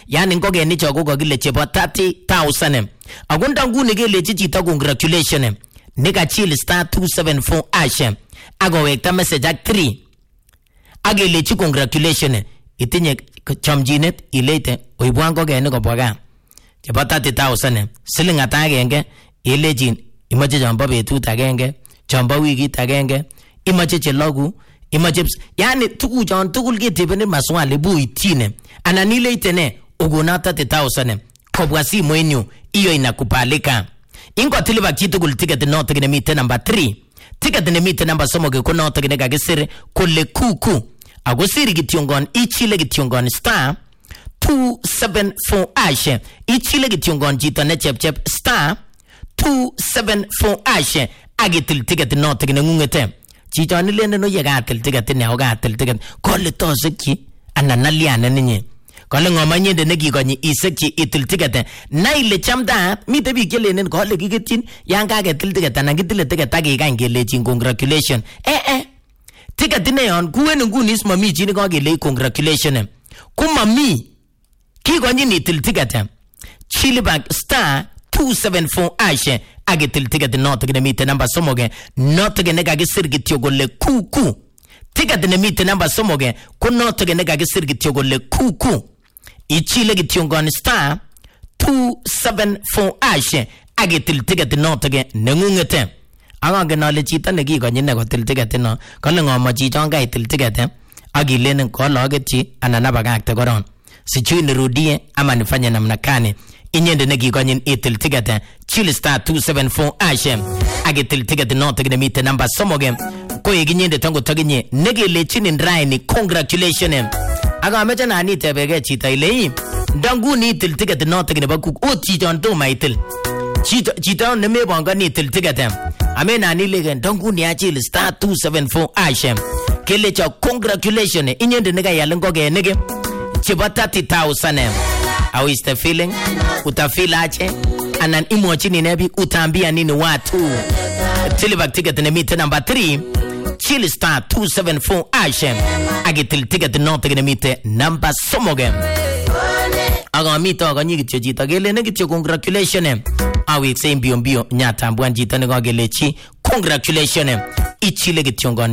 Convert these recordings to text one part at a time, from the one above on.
yani ngokenik cho kokakile chebo 30,000 akunda nguni kelechi chito congratulation nekachil *274# akowekta message ak 3 akelechi congratulation itinye chamjinet ilete oibwan ngokenik kobwa gaa chebo 30,000 siling ata agenge ilechin imache chombo betut agenge chombo wikit agenge imache chelogu imache yani tukuchon tugul ketebeni maswali buitine anan ileite ne ukona 30,000 kobwa simoinyu iyo inakubalika ingotiliba chitugul ticket noto nemiten number 3 ticket nemiten number 3 ko noto nekakisir kole kuku agosiri kitiongon ichile kitiongon *274# ichile kitiongon chito ne chepchep *274# agitil ticket noto nengungete chito ni lende no yegatil ticket ne ogatil ticket kole tosekchi ananaliane ninyi kole ngomanyende nekikonyi isekchi itil ticket na ile chamda mite biik chelenen kole kiketyin yan kagetil ticket anan kitile ticket akikany kelechin congratulation ticket ne yon kuwen nguni ismami chi nekakele congratulation kumami kikonyin itil ticket chilibak *274# agitil ticket noto nemite number 3 noto nekakisir kityo kole kuku ticket nemite number 3 ko noto nekakisir kityo kole kuku ichile kitiongon *274# agitil ticket noto nengungete agangen ale chito nekikonyi ne kotil ticket no kole ngomo chichon kaitil ticket akilenen kologetchi anan abagakte koron sijui nirudie ama nifanye namna gani inyende nekikonyin itil ticket chili *274# agitil ticket noto nemite number 3 ko yekinyende tango taginye nekelechinin raini congratulation agameche nani tebege chito ile ndanguni itil ticket noto nebo kuk chichon toma itil chito nemebangani itil ticket amena nilege ndanguni achil *274# kelecho congratulation inyende nekayal ngokenik chebo 30,000 how is the feeling utafeel ache anan imwachini nebi utambia nini watu tilibak ticket nemite number 3 chill *274# agitil ticket noto nemite number 3 agamito aganyi kityo chito kelene kityo congratulation awik se mbio nyatambwan chito nekakelechi congratulation ichile kityo ngon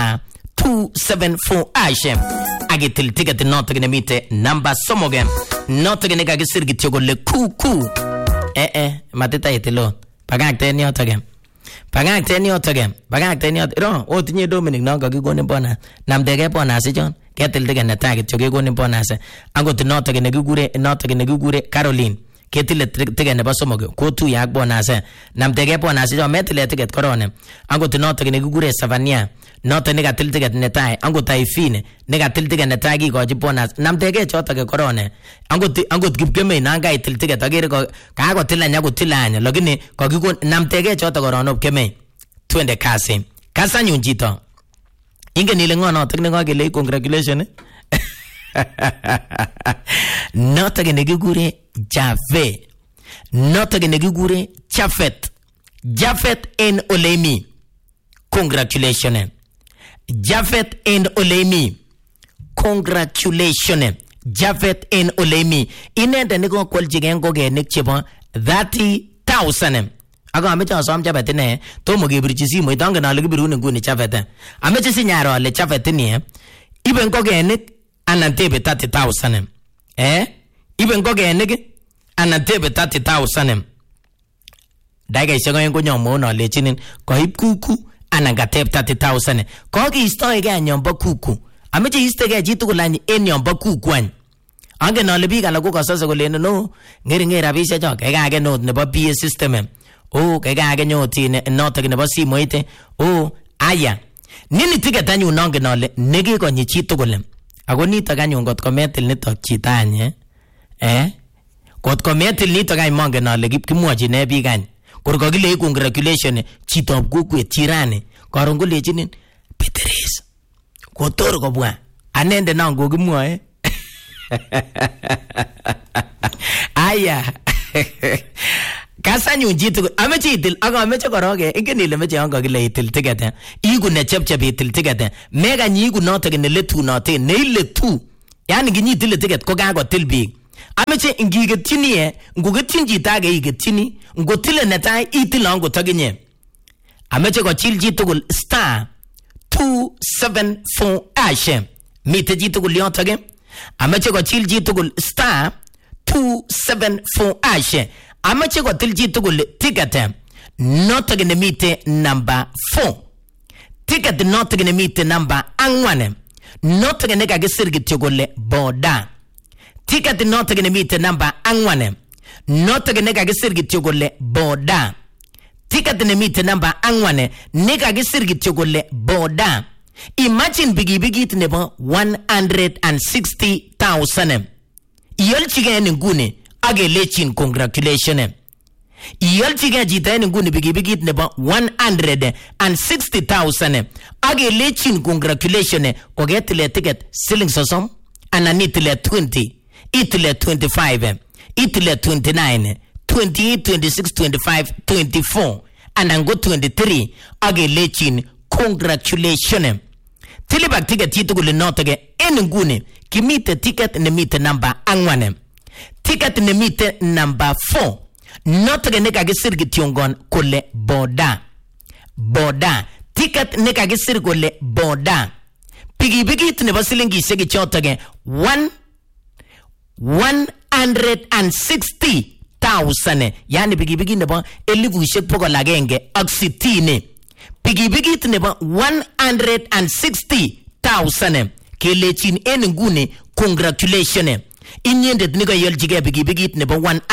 *274# agitil ticket noto nemite number 3 noto nekakisir kityo kole kuku matita itilo bagakten yoto ro otinye Dominic non kakikonin bonus namdege bonus ichon ketil ticket netai kityo kekonin bonus angot noto nekikure Caroline ketile ticket nebo 3 ko tuya ak bonus namdege bonus ichon metile ticket korone angot noto nekikure Savania noto nekatil ticket netai angot Aifine nekatil ticket netai kikochi bonus namdege choto ke korone angot Kipkemei nanga itil ticket agere kakotilanya kotilanya lakini kakikon namdege choto korone Kipkemei twende kasi kasanyun chito ingen ile ngo noto nekakele congratulation noto nekikure Jave noto nekikure Jafet en Olemi congratulations Jafet and Olemi congratulations Jafet and Olemi inende niko kwalchige ngokenik chebo 30,000 aga ameche asom Jafet ne tomo kebirchi simoit angen ale kibirun nguni Jafet ameche sinyaro ale Jafet ni ibe ngokenik anan tebe 30,000 ibe ngokenik anan tebe 30,000 daga isego ngonyomo no lechinin koib kuku anan kateb 30,000 kokiistoege anyombo kuku ameche istege chitugul any en yombo kuku any angen ale biik alak kokasase kole no ngering rabisiek cho kekage note nebo PA system kekage nyotin noto nebo simoit aya nini ticket anyun angen ale nekikonyi chitugul ako nitok anyun kotko metil nitok chito any kotko metil nitok any mongen ale kimwochi ne biik any kor kakile congratulation chitab kokwet chirani karon kolechinin Beatrice kotor kobwa anende nango kimwoe aya kasanyun chitugul ameche itil akameche koroge ingen ile meche yon kakile itil ticket iku ne chepchep itil ticket mekanyi iku notok ne letunote ne iletu yani kinyitile ticket ko kakotil biik ameche ingigetyini ngugetyin chito age igetyini ngotile netai itile angotaginye ameche kochil chi tugul star 274 hash mite chi tugul yotoge ameche kochil chi tugul star 274 hash ameche kotil chi tugul ticket notoge nemite number 4 ticket notoge nemite number 4 notoge nekagisir kityo kole boda ticket notoge nemite number 4 notoge nekagisir kityo kole boda ticket nemite number 4 nekagisir kityo kole boda. Imagine bigibigit nebo 160,000 iyolchige nguni agelechin congratulations. Iyolchige chito nguni bigibigit nebo 160,000 agelechin congratulations kogetile ticket siling sosom anan itile 20 itile 25 itile 29 28 26 25 24 anan go 23 agelechin congratulations. Tilibak ticket yitugul notoge nguni kimite ticket nemite number 4 ticket nemite number 4 notoge nekagisir kityongon kole boda ticket nekagisir kole boda pigibigit nebo silingishek chotoge 160,000 yani pigibigit nebo 160,000 pigibigit nebo 160,000 kelechin nguni congratulations. Inyendet nikayolchige pigibigit nebo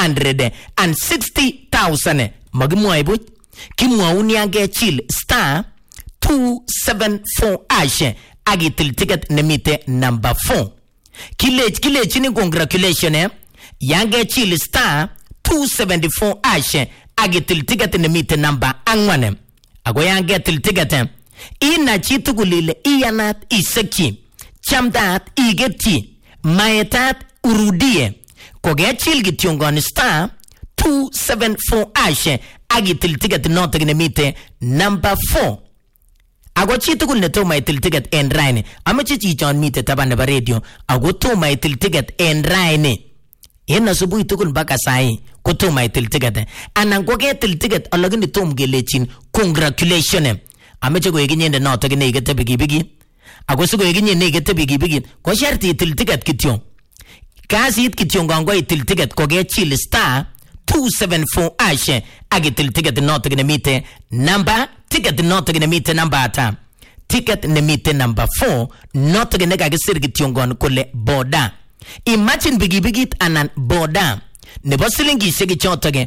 160,000 magimwoe buch kimwaun yange chill star 274 hash agitil ticket nemite number 4 kilechin congratulations yange chill star 274 hash agitil ticket nemite number 4 ago yange til ticket ina chitugulile iyanat isekchi chamdat igetchi maetat urudie kogechil kityongon star 274 hash agitil ticket notok nemite number 4 ago chitugul netoma itil ticket en raini ameche chichon mite taban nebo radio ago toma itil ticket en raini en asubuhi tugul mpaka sai kotoma itil ticket anan kogetil ticket alakini tom gelechin congratulations. Ameche koeginyende notok neigete bigibigit ago sikoeginye neigete bigibigit ko sharti itil ticket kityo kasit kityo ngongo itil ticket kogechil star 274 hash agitil ticket notok nemite number ticket notok nemite number ata ticket nemite number 4 notok nekagisir kityo ngon kole boda. Imagine bigibigit anan boda nebo silingishek chotoge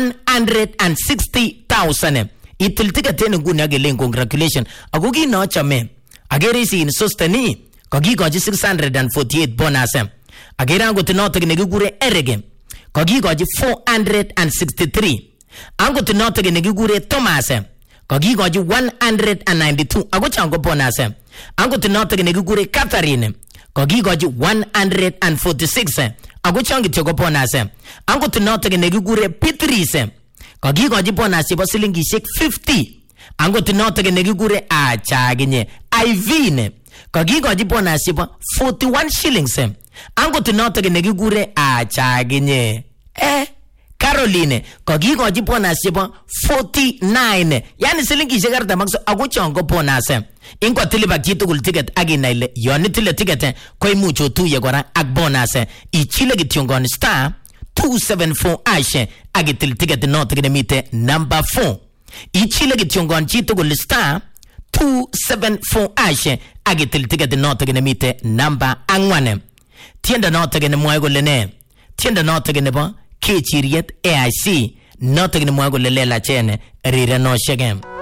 160,000 itil ticket nguni agelen congratulations ago kinochame agere isin sosteni kagikochi 648 bonus agere angot notok nekigure erege kagikochi 463 angot notok nekigure Thomas kagikochi 192 ago chango bonus angot notok nekigure Catherine kagikochi 146 ago changi choko bonus angot notok nekigure Beatrice kagikochi bonus chebo silingishek 50 angot notok nekigure achaginye Ivine kagikochi bonus chebo 41 shillings angot notok nekigure achaginye Caroline kagikochi bonus chebo 49 yani silingishek 40 ago chango bonus ingo tilibak chitugul ticket agina ile yon itile ticket ko imuch otuye kora ak bonus ichile kityongon star 274 hash agitil ticket notok nemite number 4 ichile kityongon chitugul star 274 hash agitil ticket notok nemite number 4 tienda notok nemwoe kole ne tienda notok nebo kechiriet AIC notok nemwoe kole lelachen rirenoshek